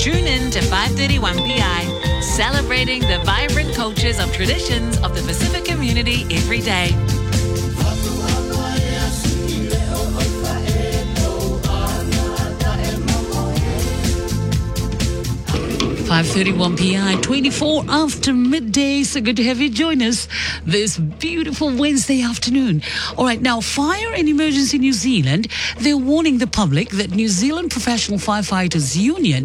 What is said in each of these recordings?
Tune in to 531 PI, celebrating the vibrant cultures of traditions of the Pacific community every day. 5:31 PI, 24 after midday. So good to have you join us this beautiful Wednesday afternoon. All right, now, Fire and Emergency New Zealand, they're warning the public that New Zealand Professional Firefighters Union,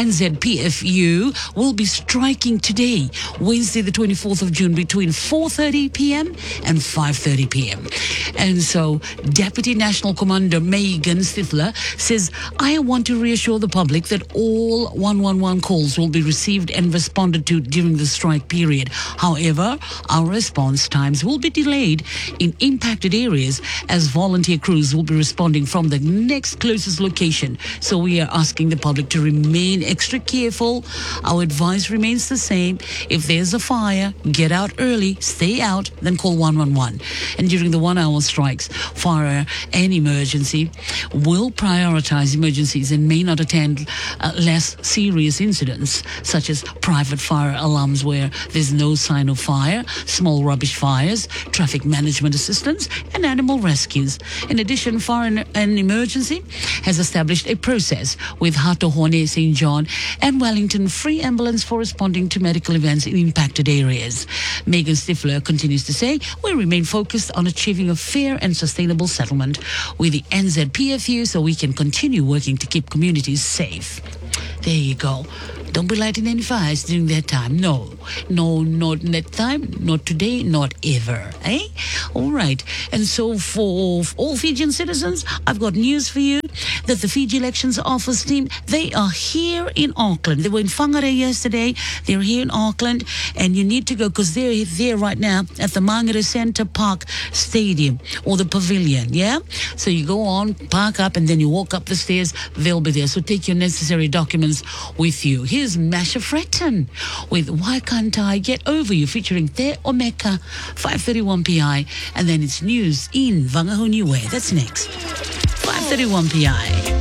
NZPFU, will be striking today, Wednesday the 24th of June, between 4:30 p.m. and 5:30 p.m. And so Deputy National Commander Megan Stifler says, I want to reassure the public that all 111 calls will be received and responded to during the strike period. However, our response times will be delayed in impacted areas as volunteer crews will be responding from the next closest location. So we are asking the public to remain extra careful. Our advice remains the same. If there's a fire, get out early, stay out, then call 111. And during the 1 hour strikes, Fire and Emergency will prioritize emergencies and may not attend less serious incidents, such as private fire alarms where there's no sign of fire, small rubbish fires, traffic management assistance, and animal rescues. In addition, Fire and Emergency has established a process with Hatohone, St. John, and Wellington Free Ambulance for responding to medical events in impacted areas. Megan Stifler continues to say, we remain focused on achieving a fair and sustainable settlement with the NZPFU so we can continue working to keep communities safe. There you go. Don't be lighting any fires during that time. No, not that time, not today, not ever. Eh? All right. And so for all Fijian citizens, I've got news for you that the Fiji Elections Office team, they are here in Auckland. They were in Whangarei yesterday. They're here in Auckland, and you need to go because they're there right now at the Mangere Centre Park Stadium or the pavilion, yeah? So you go on, park up, and then you walk up the stairs. They'll be there. So take your necessary documents with you. Here's Masha Fretton with Why Can't I Get Over You, featuring Te Omeka, 5:31 PI, and then it's news in Wangahau Niue. That's next. 5:31 PI.